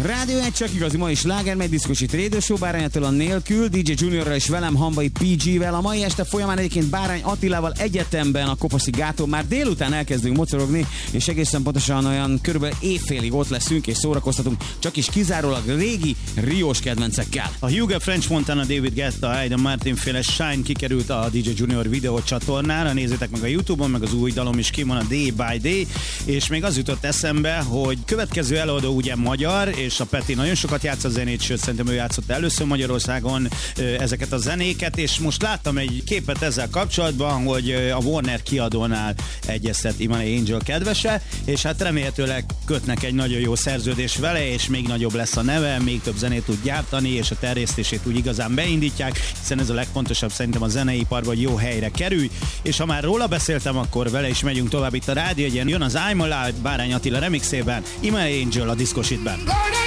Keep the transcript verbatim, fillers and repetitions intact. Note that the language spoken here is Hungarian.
Rádió egy csak igazi mai sláger, megy diszkosít Radio Show, Bárány Attila nélkül, dé dzsé Juniorral és velem, Hamvai pé gé-vel. A mai este folyamán egyébként Bárány Attilával egyetemben a Kopaszi gáton már délután elkezdünk mocorogni, és egészen pontosan olyan körülbelül évfélig ott leszünk és szórakoztatunk, csak is kizárólag régi riós kedvencekkel. A Hugo, French Montana, David Guetta, Aidan Martin féle Shine kikerült a dé dzsé Junior videó csatornára, nézzétek meg a YouTube-on, meg az új dalom is ki van, a Day by Day, és még az jutott eszembe, hogy következő előadó ugye magyar, és a Peti nagyon sokat játszott zenét, sőt szerintem ő játszott először Magyarországon ezeket a zenéket, és most láttam egy képet ezzel kapcsolatban, hogy a Warner kiadónál egyeztet Imani Angel kedvese, és hát remélhetőleg kötnek egy nagyon jó szerződés vele, és még nagyobb lesz a neve, még több zenét tud gyártani, és a terjesztését úgy igazán beindítják, hiszen ez a legfontosabb szerintem a zeneiparban, hogy jó helyre kerülj, és ha már róla beszéltem, akkor vele is megyünk tovább itt a rádió, jön az I'm Alive Bárány Attila remixében, Imani Angel a Discos Hitben.